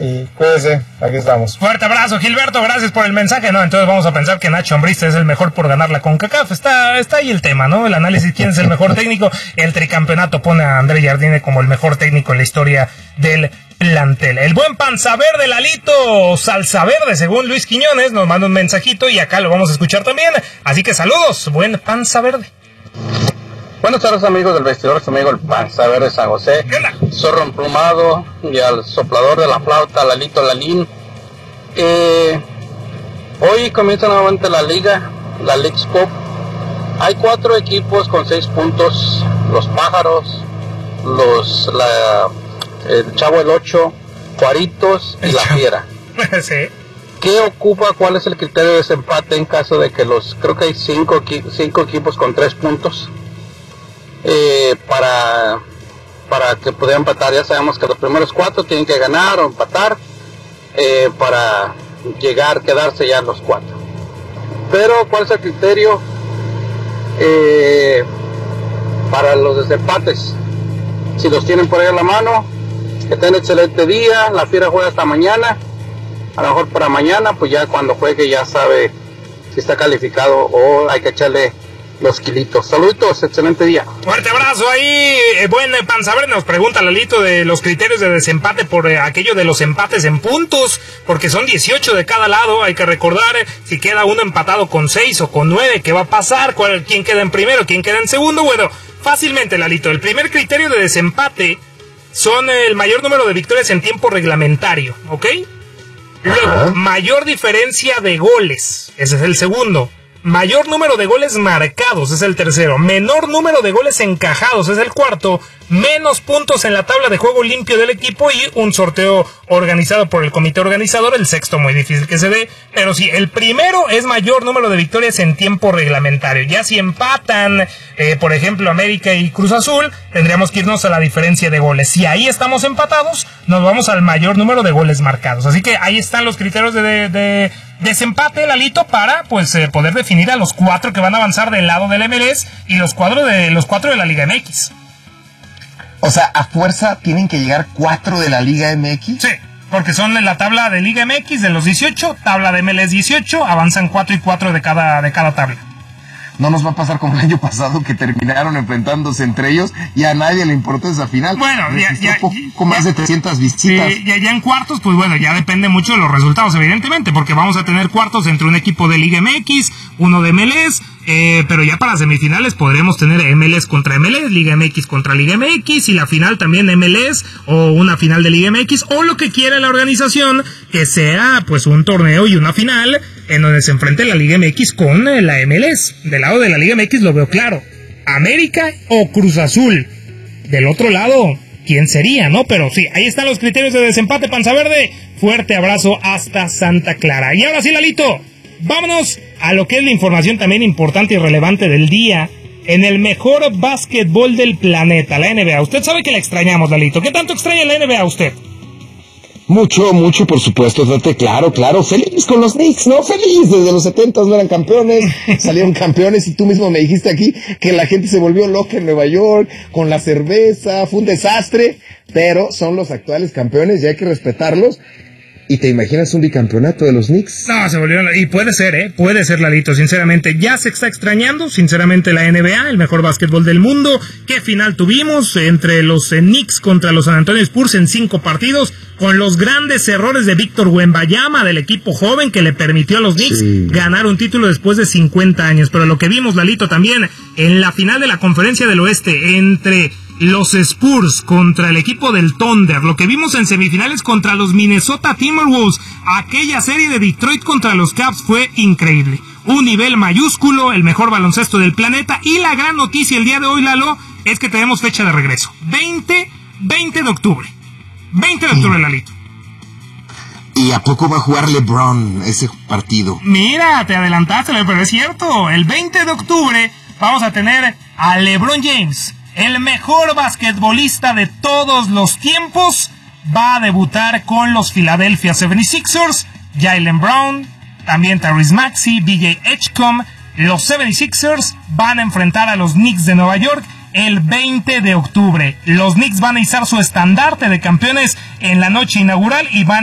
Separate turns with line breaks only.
y cuídense, aquí estamos.
Fuerte abrazo, Gilberto, gracias por el mensaje. No, entonces vamos a pensar que Nacho Ambriz es el mejor por ganar la CONCACAF. Está ahí el tema, ¿no? El análisis, quién es el mejor técnico. El tricampeonato pone a André Jardine como el mejor técnico en la historia del plantel. El buen panza verde, Lalito, salsa verde, según Luis Quiñones, nos manda un mensajito y acá lo vamos a escuchar también. Así que saludos, buen panza verde.
Buenas tardes, amigos del vestidor, su amigo el panza verde San José, zorro emplumado y al soplador de la flauta, Lalito Lalín. Hoy comienza nuevamente la liga, la Leagues Cup. Hay 4 equipos con 6 puntos, los Pájaros, el Chavo el 8, Juaritos y la Fiera.
Sí.
¿Qué ocupa? ¿Cuál es el criterio de desempate en caso de que creo que hay 5 equipos con 3 puntos? Para que pueda empatar. Ya sabemos que los primeros 4 tienen que ganar o empatar para quedarse ya los 4. Pero ¿cuál es el criterio para los desempates? Si los tienen por ahí a la mano, que tengan excelente día. La Fiera juega hasta mañana. A lo mejor para mañana, pues ya cuando juegue ya sabe si está calificado o hay que echarle los kilitos. Saluditos, excelente día.
Fuerte abrazo ahí, buen panza verde. Nos pregunta Lalito de los criterios de desempate por aquello de los empates en puntos, porque son 18 de cada lado. Hay que recordar si queda uno empatado con 6 o con 9, ¿qué va a pasar? ¿Quién queda en primero? ¿Quién queda en segundo? Bueno, fácilmente, Lalito, el primer criterio de desempate son el mayor número de victorias en tiempo reglamentario, ¿ok? Luego, mayor diferencia de goles, ese es el segundo. Mayor número de goles marcados, es el tercero. Menor número de goles encajados, es el cuarto. Menos puntos en la tabla de juego limpio del equipo y un sorteo organizado por el comité organizador. El sexto muy difícil que se dé, pero sí, el primero es mayor número de victorias en tiempo reglamentario. Ya si empatan, por ejemplo, América y Cruz Azul, tendríamos que irnos a la diferencia de goles. Si ahí estamos empatados, nos vamos al mayor número de goles marcados. Así que ahí están los criterios de desempate, Lalito, para pues poder definir a los 4 que van a avanzar del lado del MLS y los 4 de la Liga MX.
O sea, a fuerza tienen que llegar 4 de la Liga MX.
Sí, porque son la tabla de Liga MX de los 18, tabla de MLS 18, avanzan 4 y 4 de cada tabla.
No nos va a pasar como el año pasado, que terminaron enfrentándose entre ellos y a nadie le importó esa final.
Bueno, ya
poco más de 300 visitas.
Sí, ya en cuartos, pues bueno, ya depende mucho de los resultados, evidentemente, porque vamos a tener cuartos entre un equipo de Liga MX, uno de MLS, pero ya para semifinales podremos tener MLS contra MLS, Liga MX contra Liga MX, y la final también MLS, o una final de Liga MX, o lo que quiera la organización, que sea pues un torneo y una final en donde se enfrente la Liga MX con la MLS. Del lado de la Liga MX lo veo claro, América o Cruz Azul. Del otro lado, ¿quién sería, no? Pero sí, ahí están los criterios de desempate, panza verde. Fuerte abrazo hasta Santa Clara. Y ahora sí, Lalito, vámonos a lo que es la información también importante y relevante del día en el mejor básquetbol del planeta, la NBA. Usted sabe que la extrañamos, Lalito. ¿Qué tanto extraña la NBA usted?
Mucho, por supuesto, Date, claro, feliz con los Knicks, ¿no? Feliz, desde los 70s no eran campeones, salieron campeones, y tú mismo me dijiste aquí que la gente se volvió loca en Nueva York, con la cerveza, fue un desastre, pero son los actuales campeones y hay que respetarlos. ¿Y te imaginas un bicampeonato de los Knicks?
No, se volvió, y puede ser, Lalito, sinceramente, ya se está extrañando, sinceramente, la NBA, el mejor básquetbol del mundo. ¿Qué final tuvimos entre los Knicks contra los San Antonio Spurs en 5 partidos, con los grandes errores de Víctor Wembanyama, del equipo joven, que le permitió a los Knicks ganar un título después de 50 años? Pero lo que vimos, Lalito, también en la final de la Conferencia del Oeste, entre los Spurs contra el equipo del Thunder, lo que vimos en semifinales contra los Minnesota Timberwolves, aquella serie de Detroit contra los Cavs fue increíble. Un nivel mayúsculo, el mejor baloncesto del planeta, y la gran noticia el día de hoy, Lalo, es que tenemos fecha de regreso. 20 de octubre. 20 de octubre, Lalito.
¿Y a poco va a jugar LeBron ese partido?
Mira, te adelantaste, pero es cierto. El 20 de octubre vamos a tener a LeBron James, el mejor basquetbolista de todos los tiempos, va a debutar con los Philadelphia 76ers. Jaylen Brown, también Tyrese Maxey, B.J. Edgecombe. Los 76ers van a enfrentar a los Knicks de Nueva York el 20 de octubre. Los Knicks van a izar su estandarte de campeones en la noche inaugural y van